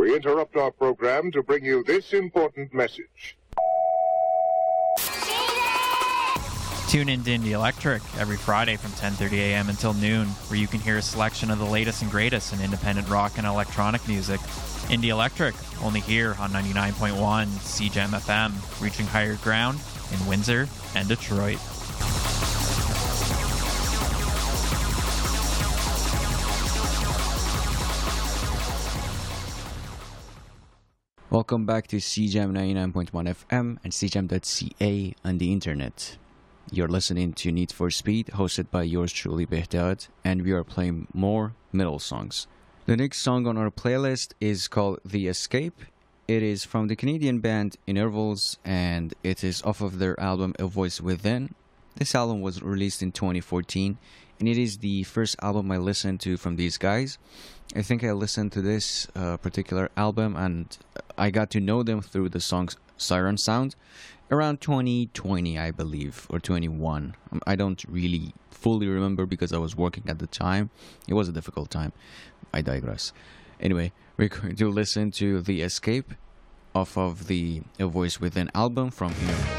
We interrupt our program to bring you this important message. Tune in to Indie Electric every Friday from 10:30 a.m. until noon, where you can hear a selection of the latest and greatest in independent rock and electronic music. Indie Electric, only here on 99.1 CGEM FM, reaching higher ground in Windsor and Detroit. Welcome back to CGEM 99.1 FM and CGEM.ca on the internet. You're listening to Need for Speed, hosted by yours truly, Behdad, and we are playing more metal songs. The next song on our playlist is called The Escape. It is from the Canadian band Intervals, and it is off of their album A Voice Within. This album was released in 2014, and it is the first album I listened to from these guys. I think I listened to this particular album, and I got to know them through the song Siren Sound around 2020, I believe, or 21. I don't really fully remember because I was working at the time. It was a difficult time. I digress. Anyway, we're going to listen to The Escape off of the A Voice Within album from Intervals.